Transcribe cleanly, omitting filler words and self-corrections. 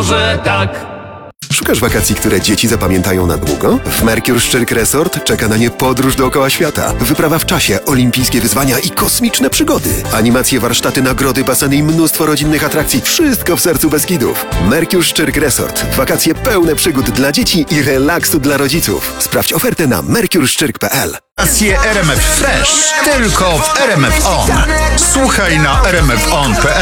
może tak. Szukasz wakacji, które dzieci zapamiętają na długo? W Mercure Szczyrk Resort czeka na nie podróż dookoła świata. Wyprawa w czasie, olimpijskie wyzwania i kosmiczne przygody. Animacje, warsztaty, nagrody, baseny i mnóstwo rodzinnych atrakcji. Wszystko w sercu Beskidów. Mercure Szczyrk Resort. Wakacje pełne przygód dla dzieci i relaksu dla rodziców. Sprawdź ofertę na mercureszczyrk.pl. Stacje RMF Fresh tylko w RMF On. Słuchaj na rmfon.pl.